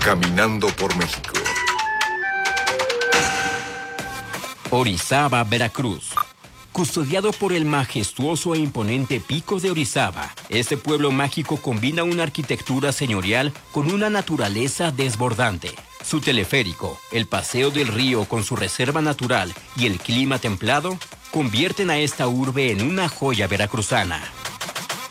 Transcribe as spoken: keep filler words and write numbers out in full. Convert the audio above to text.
Caminando por México. Orizaba, Veracruz. Custodiado por el majestuoso e imponente Pico de Orizaba, este pueblo mágico combina una arquitectura señorial con una naturaleza desbordante. Su teleférico, el paseo del río con su reserva natural y el clima templado convierten a esta urbe en una joya veracruzana.